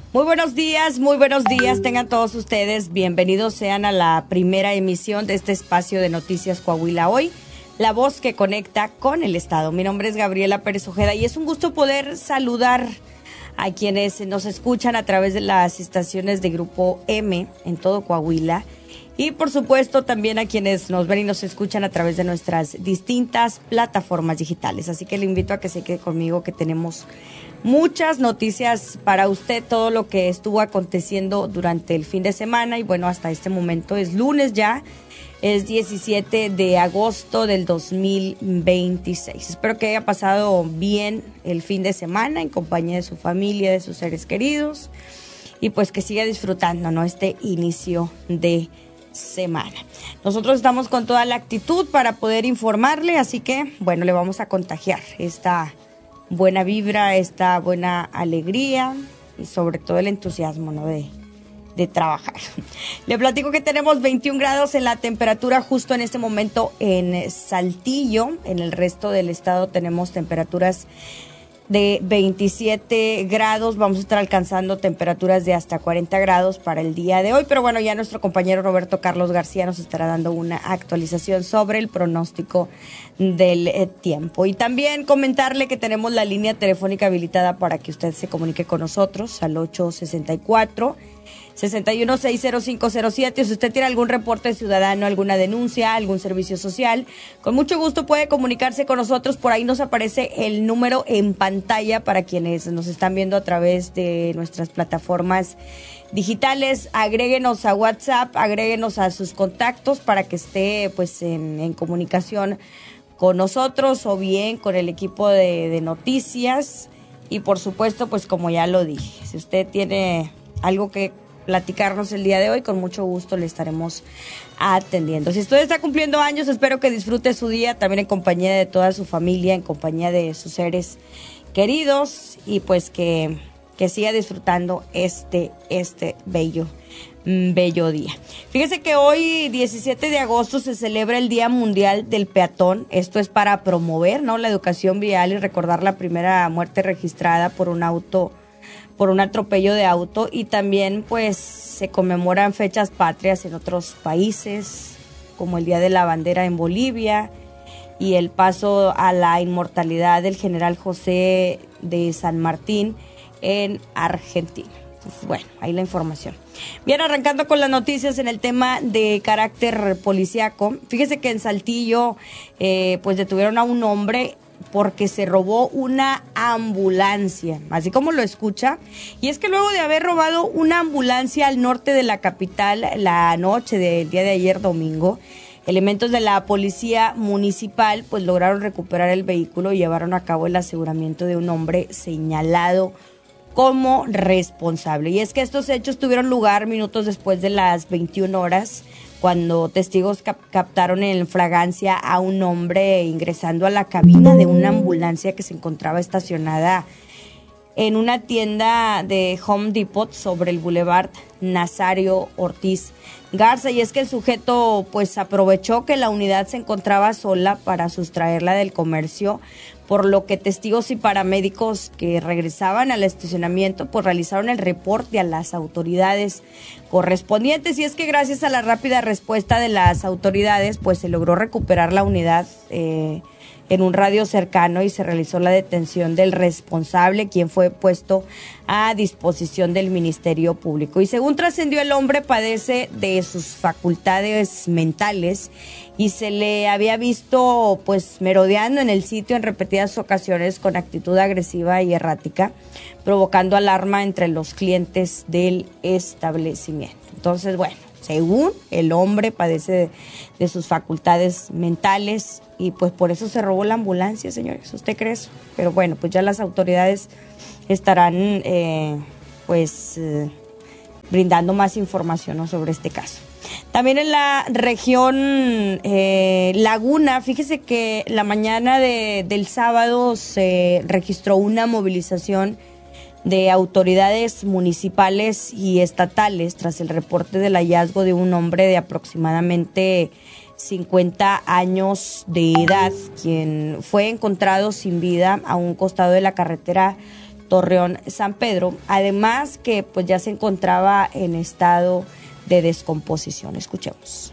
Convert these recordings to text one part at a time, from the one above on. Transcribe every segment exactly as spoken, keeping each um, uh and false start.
Muy buenos días, muy buenos días. Tengan todos ustedes bienvenidos sean a la primera emisión de este espacio de Noticias Coahuila Hoy, la voz que conecta con el Estado. Mi nombre es Gabriela Pérez Ojeda y es un gusto poder saludar a quienes nos escuchan a través de las estaciones de Grupo M en todo Coahuila y por supuesto también a quienes nos ven y nos escuchan a través de nuestras distintas plataformas digitales. Así que le invito a que se quede conmigo, que tenemos muchas noticias para usted, todo lo que estuvo aconteciendo durante el fin de semana y bueno, hasta este momento es lunes ya, es diecisiete de agosto del dos mil veintiséis. Espero que haya pasado bien el fin de semana en compañía de su familia, de sus seres queridos y pues que siga disfrutando, ¿no?, este inicio de semana. Nosotros estamos con toda la actitud para poder informarle, así que bueno, le vamos a contagiar esta buena vibra, esta buena alegría y sobre todo el entusiasmo, ¿no?, de, de trabajar. Le platico que tenemos veintiún grados en la temperatura justo en este momento en Saltillo. En el resto del estado tenemos temperaturas de veintisiete grados, vamos a estar alcanzando temperaturas de hasta cuarenta grados para el día de hoy, pero bueno, ya nuestro compañero Roberto Carlos García nos estará dando una actualización sobre el pronóstico del eh, tiempo. Y también comentarle que tenemos la línea telefónica habilitada para que usted se comunique con nosotros al ocho sesenta y cuatro, sesenta y uno, seis cero cinco cero siete. Si usted tiene algún reporte ciudadano, alguna denuncia, algún servicio social, con mucho gusto puede comunicarse con nosotros. Por ahí nos aparece el número en pantalla para quienes nos están viendo a través de nuestras plataformas digitales. Agréguenos a WhatsApp, agréguenos a sus contactos para que esté pues en, en comunicación con nosotros o bien con el equipo de, de noticias. Y por supuesto, pues como ya lo dije, si usted tiene algo que platicarnos el día de hoy, con mucho gusto le estaremos atendiendo. Si usted está cumpliendo años, espero que disfrute su día también en compañía de toda su familia, en compañía de sus seres queridos y pues que, que siga disfrutando este, este bello, bello día. Fíjese que hoy, diecisiete de agosto, se celebra el Día Mundial del Peatón. Esto es para promover, ¿no?, la educación vial y recordar la primera muerte registrada por un auto por un atropello de auto, y también pues se conmemoran fechas patrias en otros países, como el Día de la Bandera en Bolivia y el paso a la inmortalidad del general José de San Martín en Argentina. Entonces, bueno, ahí la información. Bien, arrancando con las noticias en el tema de carácter policiaco. Fíjese que en Saltillo eh, pues detuvieron a un hombre porque se robó una ambulancia, así como lo escucha. Y es que luego de haber robado una ambulancia al norte de la capital la noche del día de ayer domingo, elementos de la policía municipal pues lograron recuperar el vehículo y llevaron a cabo el aseguramiento de un hombre señalado como responsable. Y es que estos hechos tuvieron lugar minutos después de las veintiuna horas, cuando testigos cap- captaron en fragancia a un hombre ingresando a la cabina de una ambulancia que se encontraba estacionada en una tienda de Home Depot sobre el Boulevard Nazario Ortiz Garza. Y es que el sujeto pues aprovechó que la unidad se encontraba sola para sustraerla del comercio, por lo que testigos y paramédicos que regresaban al estacionamiento pues realizaron el reporte a las autoridades correspondientes. Y es que gracias a la rápida respuesta de las autoridades pues se logró recuperar la unidad eh, en un radio cercano y se realizó la detención del responsable, quien fue puesto a disposición del Ministerio Público. Y según trascendió, el hombre padece de sus facultades mentales y se le había visto pues merodeando en el sitio en repetidas ocasiones con actitud agresiva y errática, provocando alarma entre los clientes del establecimiento. Entonces, bueno, según el hombre padece de, de sus facultades mentales y pues por eso se robó la ambulancia, señores. ¿Usted cree eso? Pero bueno, pues ya las autoridades estarán eh, pues eh, brindando más información, ¿no?, sobre este caso. También en la región eh, Laguna, fíjese que la mañana de, del sábado se registró una movilización de autoridades municipales y estatales tras el reporte del hallazgo de un hombre de aproximadamente cincuenta años de edad, quien fue encontrado sin vida a un costado de la carretera Torreón, San Pedro, además que pues ya se encontraba en estado de descomposición. Escuchemos.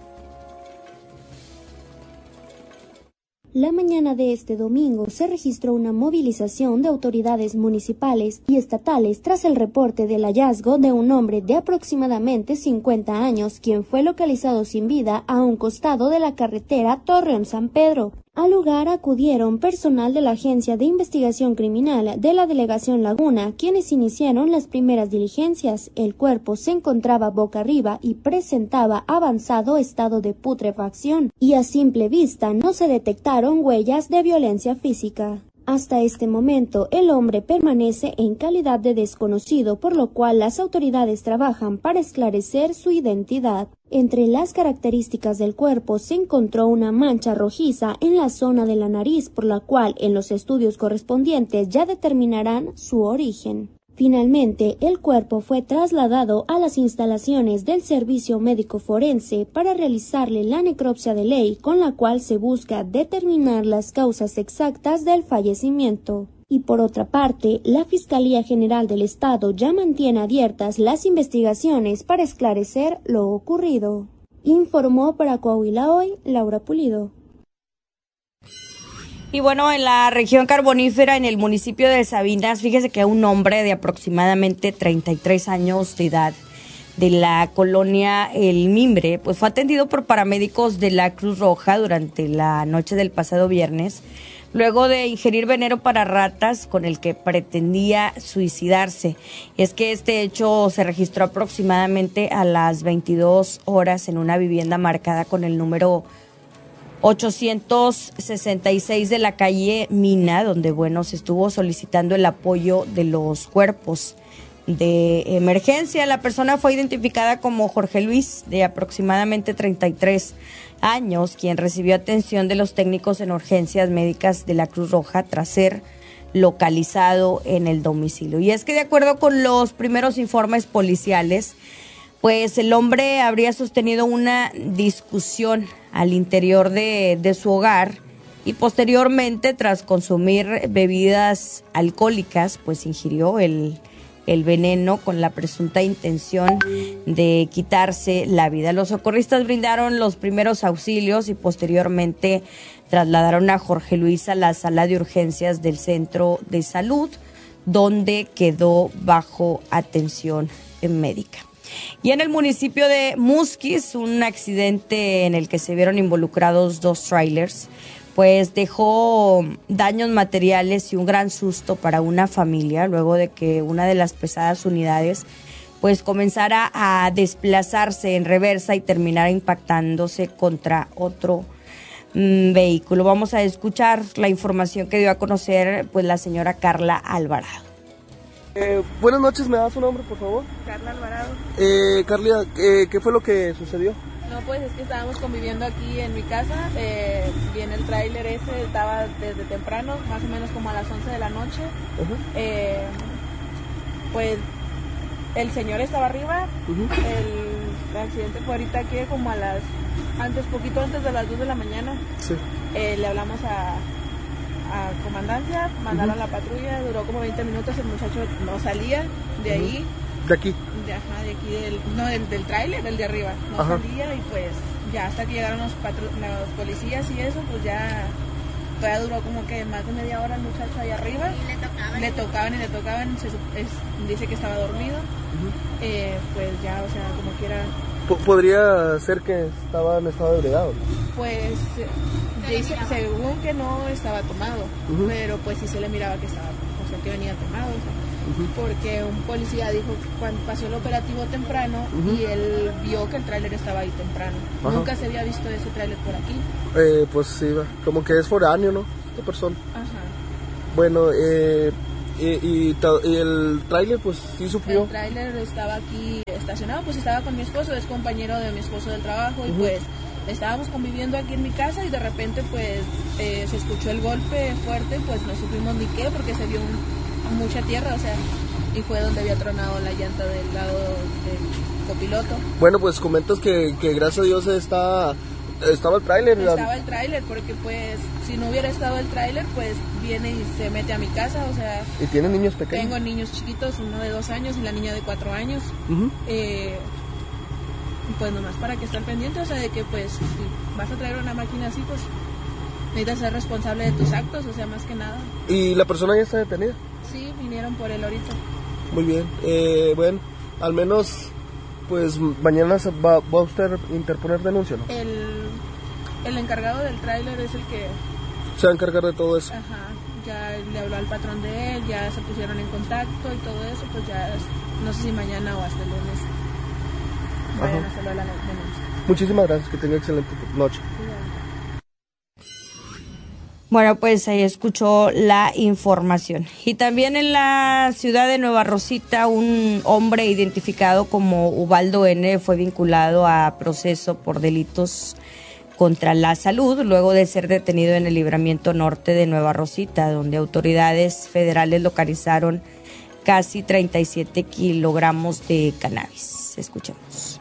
La mañana de este domingo se registró una movilización de autoridades municipales y estatales tras el reporte del hallazgo de un hombre de aproximadamente cincuenta años, quien fue localizado sin vida a un costado de la carretera Torreón-San Pedro. Al lugar acudieron personal de la Agencia de Investigación Criminal de la Delegación Laguna, quienes iniciaron las primeras diligencias. El cuerpo se encontraba boca arriba y presentaba avanzado estado de putrefacción, y a simple vista no se detectaron huellas de violencia física. Hasta este momento, el hombre permanece en calidad de desconocido, por lo cual las autoridades trabajan para esclarecer su identidad. Entre las características del cuerpo se encontró una mancha rojiza en la zona de la nariz, por la cual en los estudios correspondientes ya determinarán su origen. Finalmente, el cuerpo fue trasladado a las instalaciones del Servicio Médico Forense para realizarle la necropsia de ley, con la cual se busca determinar las causas exactas del fallecimiento. Y por otra parte, la Fiscalía General del Estado ya mantiene abiertas las investigaciones para esclarecer lo ocurrido. Informó para Coahuila Hoy, Laura Pulido. Y bueno, en la región carbonífera, en el municipio de Sabinas, fíjese que un hombre de aproximadamente treinta y tres años de edad de la colonia El Mimbre, pues fue atendido por paramédicos de la Cruz Roja durante la noche del pasado viernes, luego de ingerir veneno para ratas con el que pretendía suicidarse. Y es que este hecho se registró aproximadamente a las veintidós horas en una vivienda marcada con el número ochocientos sesenta y seis de la calle Mina, donde, bueno, se estuvo solicitando el apoyo de los cuerpos de emergencia. La persona fue identificada como Jorge Luis, de aproximadamente treinta y tres años, quien recibió atención de los técnicos en urgencias médicas de la Cruz Roja tras ser localizado en el domicilio. Y es que, de acuerdo con los primeros informes policiales, pues el hombre habría sostenido una discusión al interior de, de su hogar y posteriormente, tras consumir bebidas alcohólicas, pues ingirió el, el veneno con la presunta intención de quitarse la vida. Los socorristas brindaron los primeros auxilios y posteriormente trasladaron a Jorge Luis a la sala de urgencias del centro de salud, donde quedó bajo atención médica. Y en el municipio de Musquis, un accidente en el que se vieron involucrados dos trailers, pues dejó daños materiales y un gran susto para una familia, luego de que una de las pesadas unidades pues comenzara a desplazarse en reversa y terminara impactándose contra otro mmm, vehículo. Vamos a escuchar la información que dio a conocer pues la señora Carla Alvarado. Eh, buenas noches, ¿me da su nombre, por favor? Carla Alvarado. Eh, Carla, eh, ¿qué fue lo que sucedió? No, pues es que estábamos conviviendo aquí en mi casa, eh, viene el tráiler ese, estaba desde temprano, más o menos como a las once de la noche. Uh-huh. eh, pues el señor estaba arriba, uh-huh. el, el accidente fue ahorita aquí como a las, antes, poquito antes de las dos de la mañana. Sí. Eh, le hablamos a... a comandancia, mandaron uh-huh. la patrulla, duró como veinte minutos, el muchacho no salía de uh-huh. ahí. ¿De aquí? De, ajá, de aquí, del, no, del, del tráiler, del de arriba, no ajá. salía y pues ya hasta que llegaron los, patru- los policías y eso, pues ya todavía duró como que más de media hora el muchacho ahí arriba. Y le tocaban. Le tocaban y le tocaban, se, es, dice que estaba dormido, uh-huh. eh, pues ya, o sea, como quiera. ¿Podría ser que estaba en estado de ebriedad? Pues dice, según que no estaba tomado, uh-huh. pero pues sí se le miraba que estaba, o sea, que venía tomado, o sea, uh-huh. porque un policía dijo que cuando pasó el operativo temprano uh-huh. y él vio que el tráiler estaba ahí temprano. Ajá. Nunca se había visto ese tráiler por aquí. Eh, pues sí, como que es foráneo, ¿no? Esta persona. Ajá. Bueno, eh... Y, y, y el tráiler pues sí sufrió. El tráiler estaba aquí estacionado, pues estaba con mi esposo, es compañero de mi esposo del trabajo uh-huh. y pues estábamos conviviendo aquí en mi casa y de repente pues eh, se escuchó el golpe fuerte, pues no supimos ni qué porque se vio un, mucha tierra, o sea, y fue donde había tronado la llanta del lado del copiloto. Bueno, pues comentas que, que gracias a Dios está ¿Estaba el tráiler? Estaba el tráiler, porque pues si no hubiera estado el tráiler, pues viene y se mete a mi casa, o sea... ¿Y tiene niños pequeños? Tengo niños chiquitos, uno de dos años y la niña de cuatro años. Uh-huh. eh, pues nomás para que estén pendientes, o sea, de que pues si vas a traer una máquina así, pues necesitas ser responsable de tus actos, o sea, más que nada. ¿Y la persona ya está detenida? Sí, vinieron por él ahorita. Muy bien, eh, bueno, al menos... Pues mañana se va, va a usted interponer denuncia, ¿no? El, el encargado del tráiler es el que... Se va a encargar de todo eso. Ajá, ya le habló al patrón de él, ya se pusieron en contacto y todo eso, pues ya no sé si mañana o hasta el lunes vayan a hacerlo a la denuncia. Muchísimas gracias, que tenga excelente noche. Bueno, pues ahí escuchó la información. Y también en la ciudad de Nueva Rosita, un hombre identificado como Ubaldo N. fue vinculado a proceso por delitos contra la salud, luego de ser detenido en el libramiento norte de Nueva Rosita, donde autoridades federales localizaron casi treinta y siete kilogramos de cannabis. Escuchemos.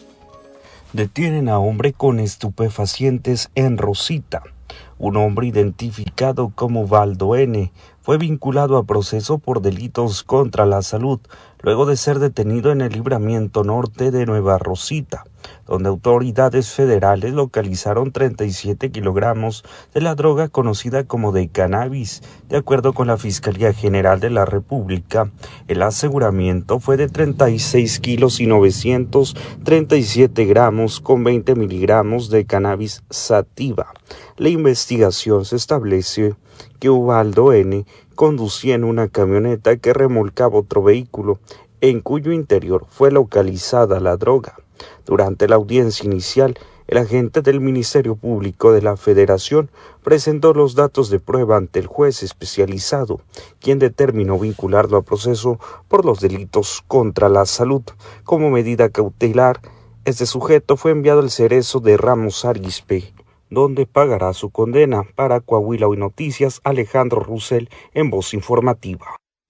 Detienen a hombre con estupefacientes en Rosita. Un hombre identificado como Ubaldo N. fue vinculado a proceso por delitos contra la salud, luego de ser detenido en el libramiento norte de Nueva Rosita, donde autoridades federales localizaron treinta y siete kilogramos de la droga conocida como de cannabis. De acuerdo con la Fiscalía General de la República, el aseguramiento fue de treinta y seis kilos y novecientos treinta y siete gramos con veinte miligramos de cannabis sativa. La investigación se establece que Ubaldo N. conducía en una camioneta que remolcaba otro vehículo, en cuyo interior fue localizada la droga. Durante la audiencia inicial, el agente del Ministerio Público de la Federación presentó los datos de prueba ante el juez especializado, quien determinó vincularlo a proceso por los delitos contra la salud. Como medida cautelar, este sujeto fue enviado al Cerezo de Ramos Arizpe, donde pagará su condena. Para Coahuila Hoy Noticias, Alejandro Russell en Voz Informativa.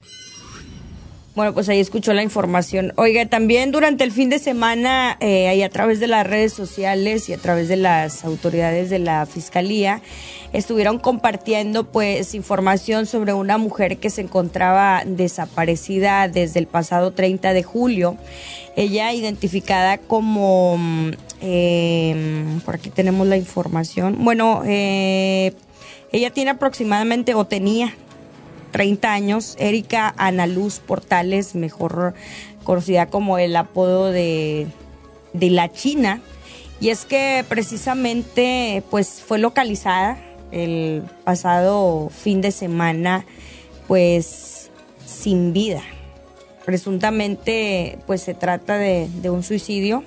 Bueno, pues ahí escuchó la información. Oiga, también durante el fin de semana, eh, ahí a través de las redes sociales y a través de las autoridades de la Fiscalía, estuvieron compartiendo pues información sobre una mujer que se encontraba desaparecida desde el pasado treinta de julio. Ella identificada como, eh, por aquí tenemos la información, bueno, eh, ella tiene aproximadamente, o tenía treinta años, Erika Ana Luz Portales, mejor conocida como el apodo de, de la China, y es que precisamente pues fue localizada el pasado fin de semana pues sin vida. Presuntamente pues se trata de, de un suicidio,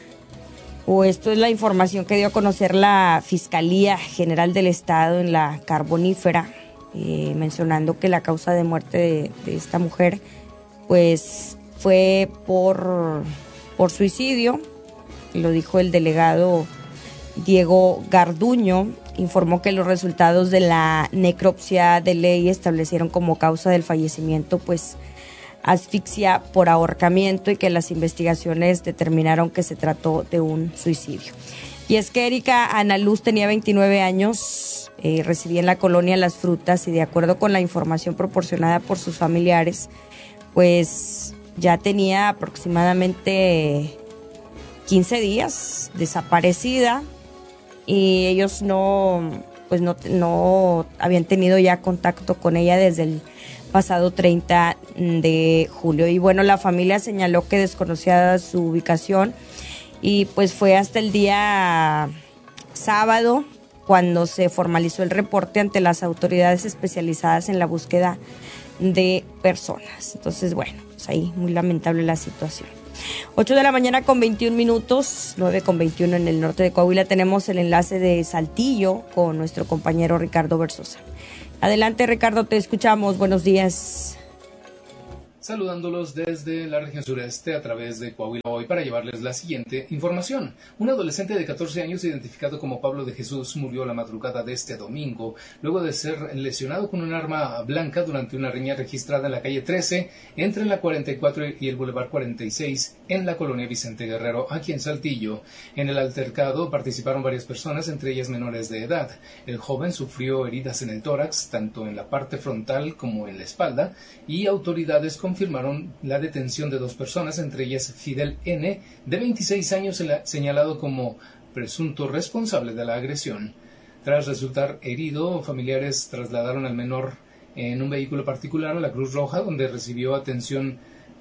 o esto es la información que dio a conocer la Fiscalía General del Estado en la Carbonífera, eh, mencionando que la causa de muerte de, de esta mujer pues fue por, por suicidio. Lo dijo el delegado Diego Garduño. Informó que los resultados de la necropsia de ley establecieron como causa del fallecimiento pues asfixia por ahorcamiento, y que las investigaciones determinaron que se trató de un suicidio. Y es que Erika Ana Luz tenía veintinueve años, eh, residía en la colonia Las Frutas, y de acuerdo con la información proporcionada por sus familiares, pues ya tenía aproximadamente quince días desaparecida, y ellos no, pues no, no habían tenido ya contacto con ella desde el pasado treinta de julio. Y bueno, la familia señaló que desconocía su ubicación, y pues fue hasta el día sábado cuando se formalizó el reporte ante las autoridades especializadas en la búsqueda de personas. Entonces, bueno, pues ahí muy lamentable la situación. ocho de la mañana con veintiún minutos, nueve con veintiuno en el norte de Coahuila. Tenemos el enlace de Saltillo con nuestro compañero Ricardo Versosa. Adelante, Ricardo, te escuchamos. Buenos días. Saludándolos desde la región sureste a través de Coahuila Hoy para llevarles la siguiente información. Un adolescente de catorce años identificado como Pablo de Jesús murió la madrugada de este domingo luego de ser lesionado con un arma blanca durante una riña registrada en la calle trece entre la cuarenta y cuatro y el Boulevard cuarenta y seis en la colonia Vicente Guerrero, aquí en Saltillo. En el altercado participaron varias personas, entre ellas menores de edad. El joven sufrió heridas en el tórax, tanto en la parte frontal como en la espalda, y autoridades con confirmaron la detención de dos personas, entre ellas Fidel N., de veintiséis años, señalado como presunto responsable de la agresión. Tras resultar herido, familiares trasladaron al menor en un vehículo particular a la Cruz Roja, donde recibió atención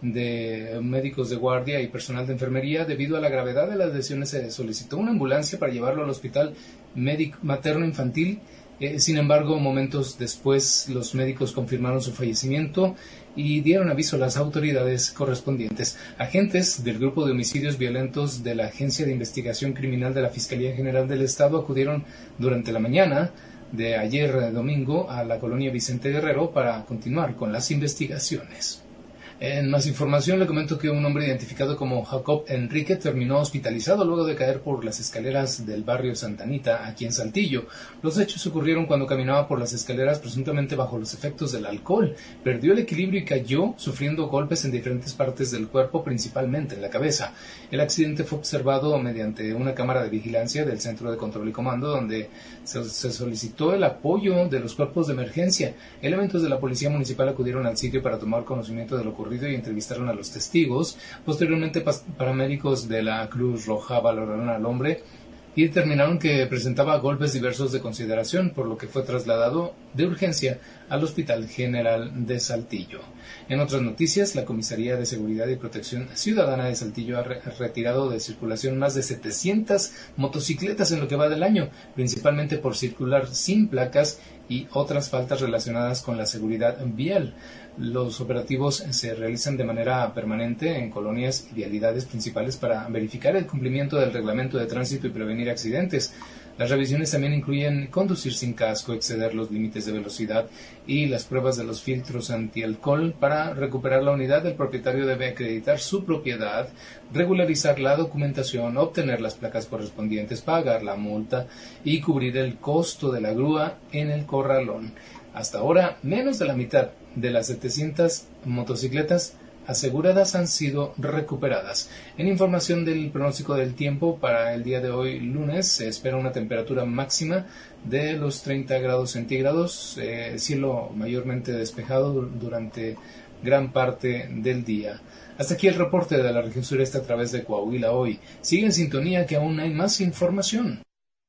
de médicos de guardia y personal de enfermería. Debido a la gravedad de las lesiones, se solicitó una ambulancia para llevarlo al hospital médico materno infantil. Eh, sin embargo, momentos después, los médicos confirmaron su fallecimiento y dieron aviso a las autoridades correspondientes. Agentes del Grupo de Homicidios Violentos de la Agencia de Investigación Criminal de la Fiscalía General del Estado acudieron durante la mañana de ayer domingo a la colonia Vicente Guerrero para continuar con las investigaciones. En más información, le comento que un hombre identificado como Jacob Enrique terminó hospitalizado luego de caer por las escaleras del barrio Santa Anita, aquí en Saltillo. Los hechos ocurrieron cuando caminaba por las escaleras presuntamente bajo los efectos del alcohol. Perdió el equilibrio y cayó, sufriendo golpes en diferentes partes del cuerpo, principalmente en la cabeza. El accidente fue observado mediante una cámara de vigilancia del Centro de Control y Comando, donde se, se solicitó el apoyo de los cuerpos de emergencia. Elementos de la Policía Municipal acudieron al sitio para tomar conocimiento de lo ocurrido y entrevistaron a los testigos. Posteriormente, paramédicos de la Cruz Roja valoraron al hombre y determinaron que presentaba golpes diversos de consideración, por lo que fue trasladado de urgencia al Hospital General de Saltillo. En otras noticias, la Comisaría de Seguridad y Protección Ciudadana de Saltillo ha re- retirado de circulación más de setecientas motocicletas en lo que va del año, principalmente por circular sin placas y otras faltas relacionadas con la seguridad vial. Los operativos se realizan de manera permanente en colonias y vialidades principales para verificar el cumplimiento del reglamento de tránsito y prevenir accidentes. Las revisiones también incluyen conducir sin casco, exceder los límites de velocidad y las pruebas de los filtros antialcohol. Para recuperar la unidad, el propietario debe acreditar su propiedad, regularizar la documentación, obtener las placas correspondientes, pagar la multa y cubrir el costo de la grúa en el corralón. Hasta ahora, menos de la mitad de las setecientas motocicletas aseguradas han sido recuperadas. En información del pronóstico del tiempo, para el día de hoy, lunes, se espera una temperatura máxima de los treinta grados centígrados, eh, cielo mayormente despejado durante gran parte del día. Hasta aquí el reporte de la región sureste a través de Coahuila Hoy. Sigue en sintonía, que aún hay más información.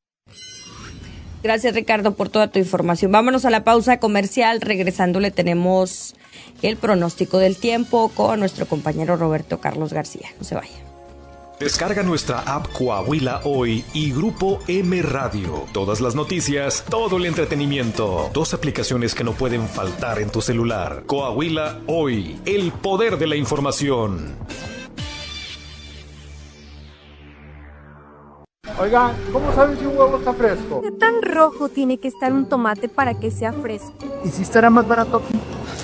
Gracias, Ricardo, por toda tu información. Vámonos a la pausa comercial. Regresando le tenemos el pronóstico del tiempo con nuestro compañero Roberto Carlos García. No se vaya. Descarga nuestra app Coahuila Hoy y Grupo M Radio. Todas las noticias, todo el entretenimiento. Dos aplicaciones que no pueden faltar en tu celular. Coahuila Hoy, el poder de la información. Oigan, ¿cómo saben si un huevo está fresco? ¿Qué tan rojo tiene que estar un tomate para que sea fresco? ¿Y si estará más barato aquí?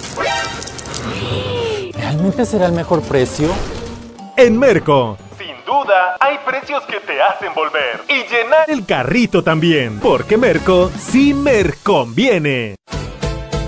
¿Realmente será el mejor precio? En Merco, sin duda, hay precios que te hacen volver y llenar el carrito también, porque Merco sí me conviene.